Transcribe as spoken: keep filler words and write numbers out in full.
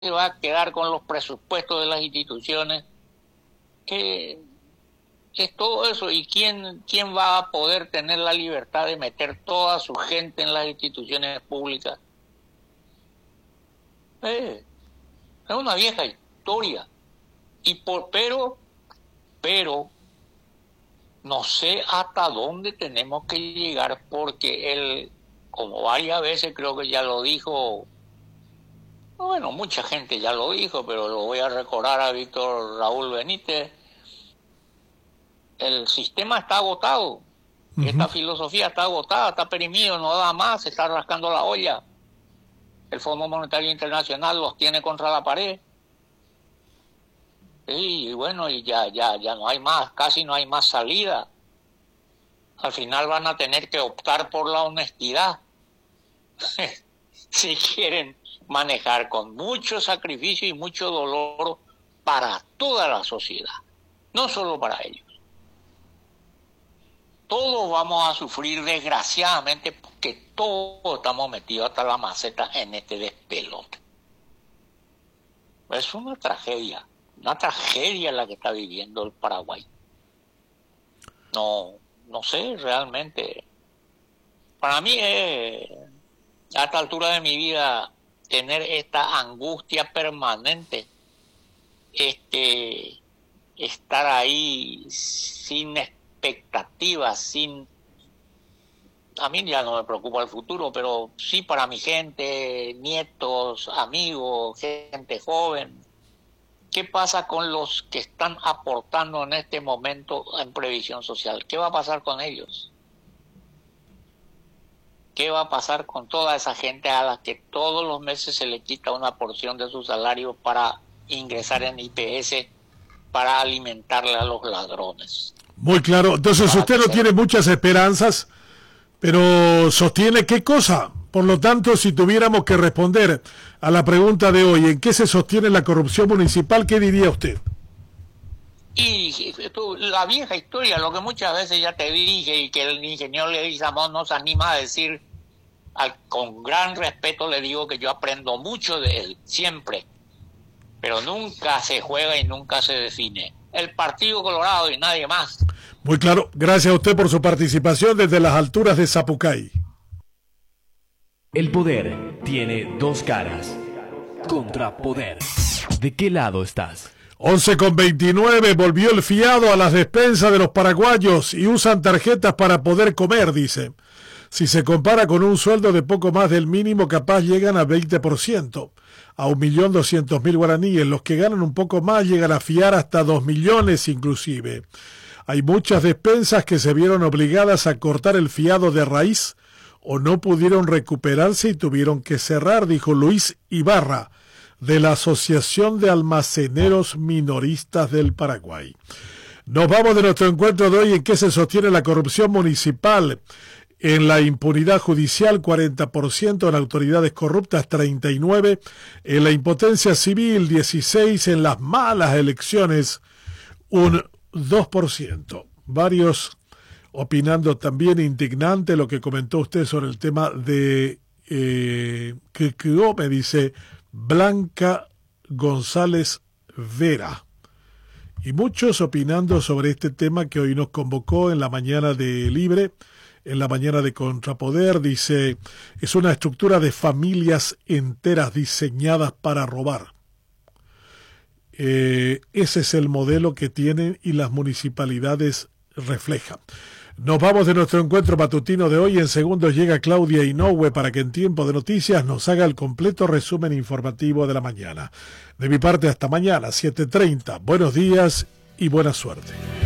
va a quedar con los presupuestos de las instituciones? ¿Qué es todo eso? ¿Y quién, quién va a poder tener la libertad de meter toda su gente en las instituciones públicas? Eh, es una vieja historia. Y por, pero, pero, no sé hasta dónde tenemos que llegar, porque él, como varias veces creo que ya lo dijo, bueno, mucha gente ya lo dijo, pero lo voy a recordar a Víctor Raúl Benítez, el sistema está agotado, uh-huh. Esta filosofía está agotada, está perimido, no da más, se está rascando la olla. El Fondo Monetario Internacional los tiene contra la pared. Y bueno, y ya, ya, ya no hay más, casi no hay más salida. Al final van a tener que optar por la honestidad. Si quieren manejar con mucho sacrificio y mucho dolor para toda la sociedad, no solo para ellos. Todos vamos a sufrir desgraciadamente porque todos estamos metidos hasta la maceta en este despelote. Es una tragedia. Una tragedia la que está viviendo el Paraguay. No, no sé, realmente. Para mí es, a esta altura de mi vida, tener esta angustia permanente, este, estar ahí sin expectativas, sin... A mí ya no me preocupa el futuro, pero sí para mi gente, nietos, amigos, gente joven. ¿Qué pasa con los que están aportando en este momento en previsión social? ¿Qué va a pasar con ellos? ¿Qué va a pasar con toda esa gente a la que todos los meses se le quita una porción de su salario para ingresar en I P S, para alimentarle a los ladrones? Muy claro. Entonces usted no tiene muchas esperanzas, pero ¿sostiene qué cosa? Por lo tanto, si tuviéramos que responder a la pregunta de hoy, ¿en qué se sostiene la corrupción municipal? ¿Qué diría usted? Y la vieja historia, lo que muchas veces ya te dije y que el ingeniero Leguizamón nos anima a decir, al, con gran respeto le digo que yo aprendo mucho de él, siempre, pero nunca se juega y nunca se define. El Partido Colorado y nadie más. Muy claro. Gracias a usted por su participación desde las alturas de Zapucay. El poder tiene dos caras. Contrapoder. ¿De qué lado estás? once con veintinueve, volvió el fiado a las despensas de los paraguayos y usan tarjetas para poder comer, dice. Si se compara con un sueldo de poco más del mínimo, capaz llegan a veinte por ciento, a un millón doscientos mil guaraníes. Los que ganan un poco más llegan a fiar hasta dos millones inclusive. Hay muchas despensas que se vieron obligadas a cortar el fiado de raíz o no pudieron recuperarse y tuvieron que cerrar, dijo Luis Ibarra, de la Asociación de Almaceneros Minoristas del Paraguay. Nos vamos de nuestro encuentro de hoy. ¿En qué se sostiene la corrupción municipal? En la impunidad judicial, cuarenta por ciento, en autoridades corruptas, treinta y nueve por ciento, en la impotencia civil, dieciséis por ciento, en las malas elecciones, un dos por ciento. Varios opinando también, indignante lo que comentó usted sobre el tema de eh, que quedó, me dice Blanca González Vera. Y muchos opinando sobre este tema que hoy nos convocó en la mañana de Libre, en la mañana de Contrapoder. Dice, es una estructura de familias enteras diseñadas para robar. Eh, ese es el modelo que tienen y las municipalidades reflejan. Nos vamos de nuestro encuentro matutino de hoy. En segundos llega Claudia Inoue para que en tiempo de noticias nos haga el completo resumen informativo de la mañana. De mi parte, hasta mañana, siete treinta. Buenos días y buena suerte.